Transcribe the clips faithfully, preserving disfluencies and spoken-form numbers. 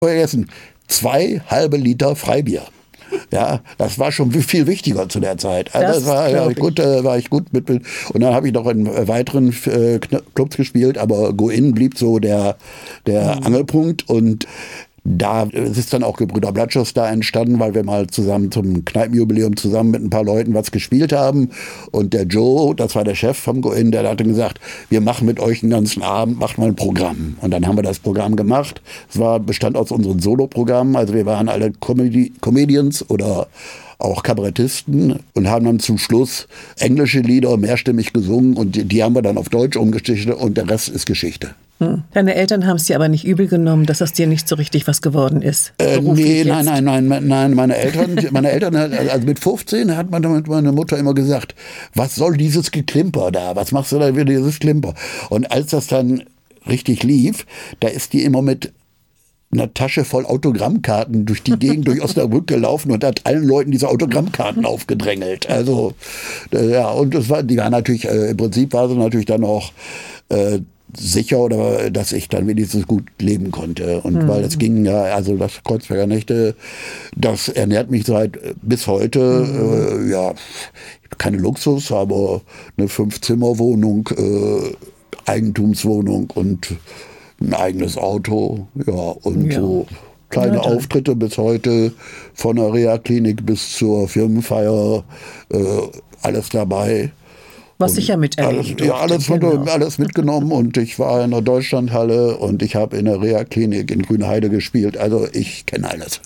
Vergessen, zwei halbe Liter Freibier. Ja, das war schon viel wichtiger zu der Zeit. Also das, das war, ja, gut, äh, war ich gut mit. Und dann habe ich noch in weiteren äh, Clubs gespielt, aber Go-In blieb so der, der mhm. Angelpunkt. Und da ist dann auch Gebrüder Blattschuss da entstanden, weil wir mal zusammen zum Kneipenjubiläum zusammen mit ein paar Leuten was gespielt haben. Und der Joe, das war der Chef vom Go-In, der hatte gesagt, wir machen mit euch den ganzen Abend, macht mal ein Programm. Und dann haben wir das Programm gemacht. Es war, bestand aus unseren Solo-Programmen, also wir waren alle Comedy- Comedians oder auch Kabarettisten und haben dann zum Schluss englische Lieder mehrstimmig gesungen und die, die haben wir dann auf Deutsch umgestichelt und der Rest ist Geschichte. Hm. Deine Eltern haben es dir aber nicht übel genommen, dass das dir nicht so richtig was geworden ist? Äh, nee, nein, nein, nein, nein, meine Eltern, meine Eltern, also mit fünfzehn hat meine, meine Mutter immer gesagt, was soll dieses Geklimper da, was machst du da für dieses Klimper? Und als das dann richtig lief, da ist die immer mit einer Tasche voll Autogrammkarten durch die Gegend, durch Osnabrück gelaufen und hat allen Leuten diese Autogrammkarten aufgedrängelt. Also, äh, ja, und das war, die war natürlich, äh, im Prinzip war sie natürlich dann auch äh, sicher, oder dass ich dann wenigstens gut leben konnte. Und mhm. weil es ging ja, also das Kreuzberger Nächte, das ernährt mich seit bis heute, mhm. äh, ja, keine Luxus, aber eine Fünf-Zimmer-Wohnung, äh, Eigentumswohnung und ein eigenes Auto, ja, und ja. so kleine ja, Auftritte bis heute, von der Reha-Klinik bis zur Firmenfeier, äh, alles dabei. Was ich ja miterlebt habe. Ja, alles, genau. alles mitgenommen und ich war in der Deutschlandhalle und ich habe in der Reha-Klinik in Grünheide gespielt, also ich kenne alles.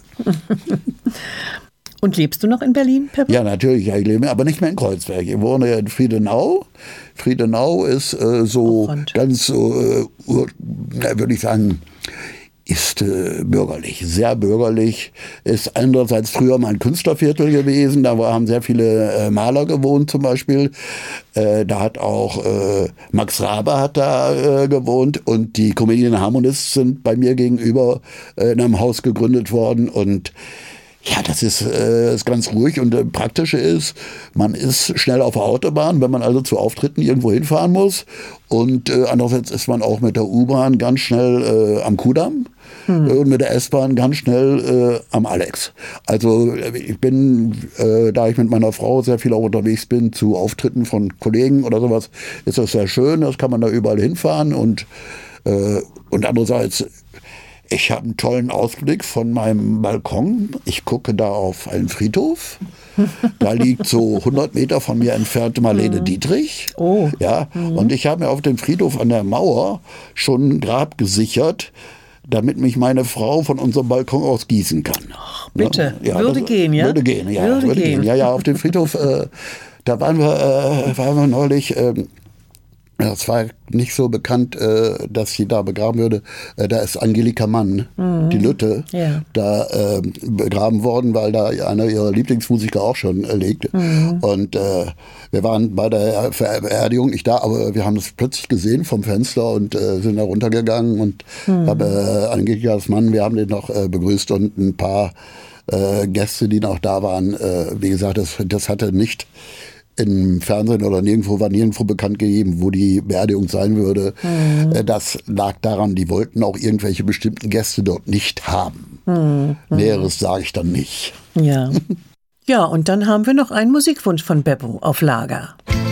Und lebst du noch in Berlin, Pepper? Ja, natürlich, ja, ich lebe, aber nicht mehr in Kreuzberg. Ich wohne in Friedenau. Friedenau ist äh, so oh, ganz, äh, würde ich sagen, ist äh, bürgerlich, sehr bürgerlich. Ist andererseits früher mal ein Künstlerviertel gewesen. Da haben sehr viele äh, Maler gewohnt zum Beispiel. Äh, da hat auch äh, Max Rabe hat da äh, gewohnt und die Comedian Harmonists sind bei mir gegenüber äh, in einem Haus gegründet worden und ja, das ist, äh, ist ganz ruhig und äh, Praktische ist, man ist schnell auf der Autobahn, wenn man also zu Auftritten irgendwo hinfahren muss. Und äh, andererseits ist man auch mit der U-Bahn ganz schnell äh, am Kudamm hm. und mit der S-Bahn ganz schnell äh, am Alex. Also ich bin, äh, da ich mit meiner Frau sehr viel auch unterwegs bin zu Auftritten von Kollegen oder sowas, ist das sehr schön, das kann man da überall hinfahren. Und, äh, und andererseits, ich habe einen tollen Ausblick von meinem Balkon. Ich gucke da auf einen Friedhof. Da liegt so hundert Meter von mir entfernt Marlene Dietrich. Oh. Ja, mhm. Und ich habe mir auf dem Friedhof an der Mauer schon ein Grab gesichert, damit mich meine Frau von unserem Balkon aus gießen kann. Ach, bitte, ja, würde das, gehen, ja? Würde gehen, ja. Würde, würde gehen. gehen. Ja, ja, auf dem Friedhof, äh, da waren wir, äh, waren wir neulich... Äh, Es war nicht so bekannt, äh, dass sie da begraben würde. Äh, da ist Angelika Mann, mhm. die Lütte, ja. da äh, begraben worden, weil da einer ihrer Lieblingsmusiker auch schon äh, liegt. Mhm. Und äh, wir waren bei der Beerdigung nicht da, aber wir haben es plötzlich gesehen vom Fenster und äh, sind da runtergegangen und mhm. habe äh, Angelikas Mann, wir haben den noch äh, begrüßt und ein paar äh, Gäste, die noch da waren. Äh, wie gesagt, das, das hatte nicht im Fernsehen oder nirgendwo war nirgendwo bekannt gegeben, wo die Beerdigung sein würde. Mhm. Das lag daran, die wollten auch irgendwelche bestimmten Gäste dort nicht haben. Mhm. Näheres sage ich dann nicht. Ja. Ja, und dann haben wir noch einen Musikwunsch von Beppo auf Lager.